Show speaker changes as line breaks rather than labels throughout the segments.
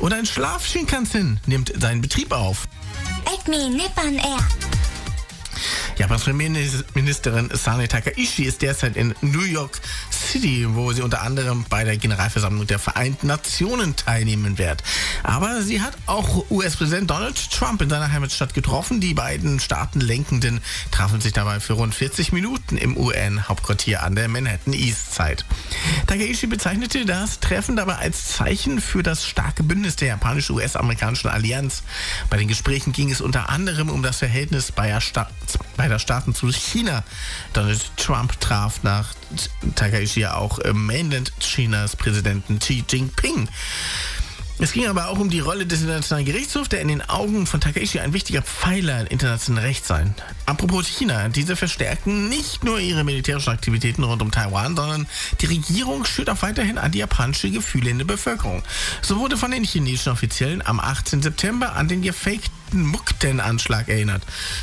Und ein Schlaf-Shinkansen nimmt seinen Betrieb auf.
Acme Nippon Air.
Japans Premierministerin Sane Takaishi ist derzeit in New York City, wo sie unter anderem bei der Generalversammlung der Vereinten Nationen teilnehmen wird. Aber sie hat auch US-Präsident Donald Trump in seiner Heimatstadt getroffen. Die beiden Staatenlenkenden trafen sich dabei für rund 40 Minuten im UN-Hauptquartier an der Manhattan East Side. Takaishi bezeichnete das Treffen dabei als Zeichen für das starke Bündnis der japanisch-US-amerikanischen Allianz. Bei den Gesprächen ging es unter anderem um das Verhältnis beider Staaten zu China. Donald Trump traf nach Takaishi auch im Mainland Chinas Präsidenten Xi Jinping. Es ging aber auch um die Rolle des Internationalen Gerichtshofs, der in den Augen von Takaishi ein wichtiger Pfeiler im internationalen Recht sei. Apropos China, diese verstärken nicht nur ihre militärischen Aktivitäten rund um Taiwan, sondern die Regierung schürt auch weiterhin anti-japanische Gefühle in der Bevölkerung. So wurde von den chinesischen Offiziellen am 18. September an den gefakten Mukden-Anschlag erinnert.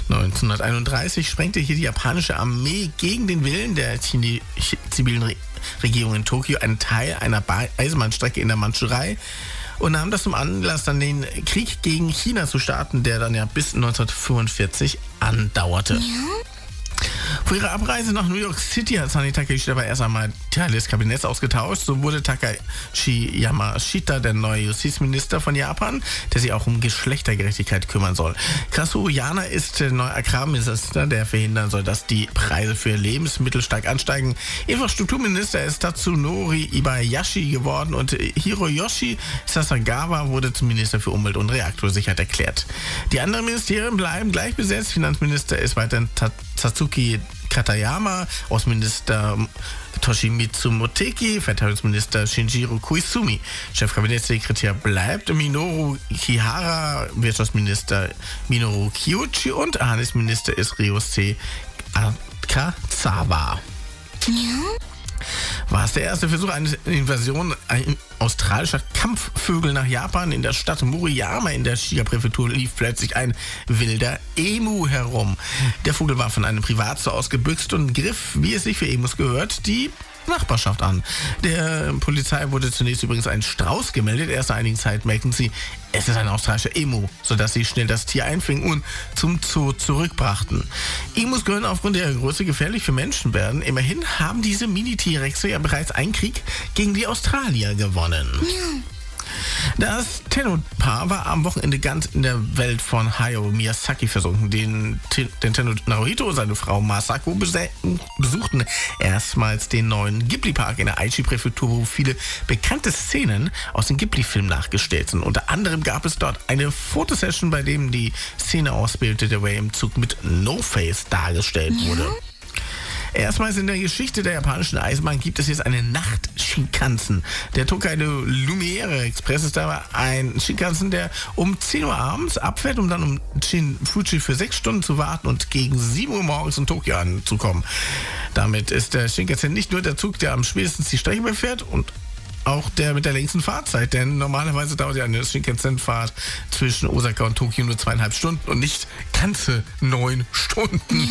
1931 sprengte hier die japanische Armee gegen den Willen der zivilen Regierung in Tokio einen Teil einer Eisenbahnstrecke in der Mandschurei und nahm das zum Anlass, dann den Krieg gegen China zu starten, der dann ja bis 1945 andauerte. Ja. Vor ihrer Abreise nach New York City hat Sane Takaishi dabei erst einmal Teile des Kabinetts ausgetauscht. So wurde Takashi Yamashita der neue Justizminister von Japan, der sich auch um Geschlechtergerechtigkeit kümmern soll. Kazuo Yano ist der neue Agrarminister, der verhindern soll, dass die Preise für Lebensmittel stark ansteigen. Infrastrukturminister ist Tatsunori Ibayashi geworden und Hiroyoshi Sasagawa wurde zum Minister für Umwelt und Reaktorsicherheit erklärt. Die anderen Ministerien bleiben gleich besetzt. Finanzminister ist weiterhin Tatsuki Katayama, Außenminister Toshimitsu Motegi, Verteidigungsminister Shinjiro Koizumi. Chefkabinettssekretär bleibt Minoru Kihara, Wirtschaftsminister Minoru Kiuchi und Handelsminister ist Ryose Akazawa. Ja. War es der erste Versuch einer Invasion australischer Kampfvögel nach Japan? In der Stadt Moriyama in der Shiga-Präfektur lief plötzlich ein wilder Emu herum. Der Vogel war von einem Privatzoo ausgebüxt und griff, wie es sich für Emus gehört, die Nachbarschaft an. Der Polizei wurde zunächst übrigens ein Strauß gemeldet. Erst nach einigen Zeit merkten sie, es ist ein australischer Emu, sodass sie schnell das Tier einfingen und zum Zoo zurückbrachten. Emus können aufgrund ihrer Größe gefährlich für Menschen werden. Immerhin haben diese Mini-T-Rexe ja bereits einen Krieg gegen die Australier gewonnen. Ja. Das Tenno-Paar war am Wochenende ganz in der Welt von Hayao Miyazaki versunken. Den Tenno Naruhito und seine Frau Masako besuchten erstmals den neuen Ghibli-Park in der Aichi-Präfektur, wo viele bekannte Szenen aus den Ghibli-Filmen nachgestellt sind. Unter anderem gab es dort eine Fotosession, bei dem die Szene ausbildete, der Way im Zug mit No-Face dargestellt wurde. Erstmals in der Geschichte der japanischen Eisenbahn gibt es jetzt eine Nacht-Shinkansen. Der Tokaido Lumiere Express ist dabei ein Shinkansen, der um 10 Uhr abends abfährt, um dann um Shin-Fuji für 6 Stunden zu warten und gegen 7 Uhr morgens in Tokio anzukommen. Damit ist der Shinkansen nicht nur der Zug, der am spätestens die Strecke befährt und auch der mit der längsten Fahrzeit, denn normalerweise dauert ja eine Shinkansen-Fahrt zwischen Osaka und Tokio nur 2,5 Stunden und nicht ganze 9 Stunden. Ja?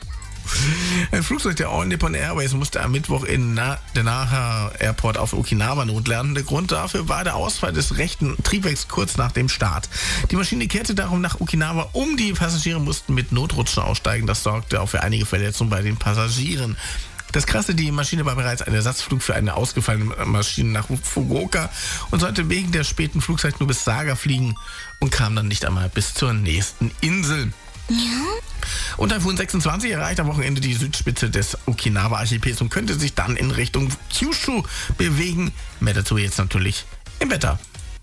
Ein Flugzeug der All Nippon Airways musste am Mittwoch in der Naha Airport auf Okinawa notlanden. Der Grund dafür war der Ausfall des rechten Triebwerks kurz nach dem Start. Die Maschine kehrte darum nach Okinawa um. Die Passagiere mussten mit Notrutschen aussteigen. Das sorgte auch für einige Verletzungen bei den Passagieren. Das Krasse, die Maschine war bereits ein Ersatzflug für eine ausgefallene Maschine nach Fukuoka und sollte wegen der späten Flugzeit nur bis Saga fliegen und kam dann nicht einmal bis zur nächsten Insel. Ja? Und Taifun 26 erreicht am Wochenende die Südspitze des Okinawa-Archipels und könnte sich dann in Richtung Kyushu bewegen. Mehr dazu jetzt natürlich im Wetter.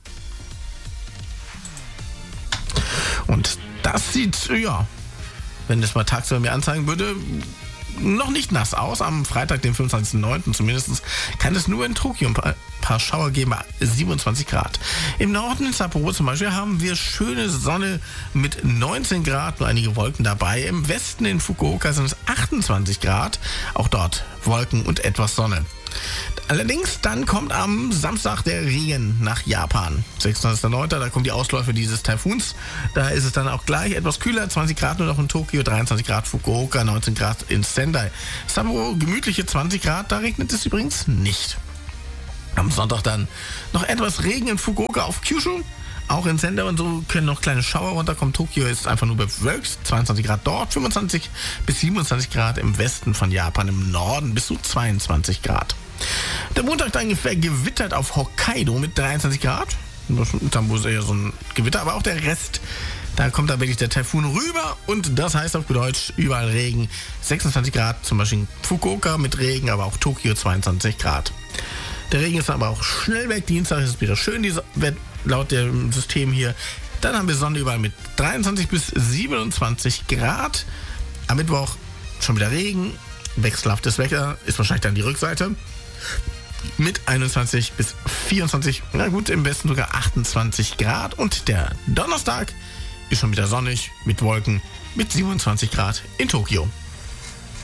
Und das sieht, ja, wenn das mal tagsüber mir anzeigen würde, noch nicht nass aus. Am Freitag, den 25.09. zumindest, kann es nur in Tokio ein paar Schauer geben, 27 Grad. Im Norden in Sapporo zum Beispiel haben wir schöne Sonne mit 19 Grad, nur einige Wolken dabei. Im Westen in Fukuoka sind es 28 Grad, auch dort Wolken und etwas Sonne. Allerdings, dann kommt am Samstag der Regen nach Japan. 26.09., da kommen die Ausläufer dieses Taifuns. Da ist es dann auch gleich etwas kühler, 20 Grad nur noch in Tokio, 23 Grad Fukuoka, 19 Grad in Sendai. Sapporo gemütliche 20 Grad, da regnet es übrigens nicht. Am Sonntag dann noch etwas Regen in Fukuoka auf Kyushu, Auch in Sendai und so können noch kleine Schauer runterkommen. Tokio ist einfach nur bewölkt, 22 Grad dort, 25 bis 27 Grad im Westen von Japan, im Norden bis zu 22 Grad. Der Montag dann ungefähr gewittert auf Hokkaido mit 23 Grad. Dann muss eher so ein Gewitter, aber auch der Rest, da kommt dann wirklich der Taifun rüber und das heißt auf Deutsch überall Regen. 26 Grad, zum Beispiel in Fukuoka mit Regen, aber auch Tokio 22 Grad. Der Regen ist aber auch schnell weg. Dienstag ist es wieder schön, laut dem System hier. Dann haben wir Sonne überall mit 23 bis 27 Grad. Am Mittwoch schon wieder Regen. Wechselhaftes Wetter ist wahrscheinlich dann die Rückseite. Mit 21 bis 24, na gut, im Westen sogar 28 Grad. Und der Donnerstag ist schon wieder sonnig mit Wolken mit 27 Grad in Tokio.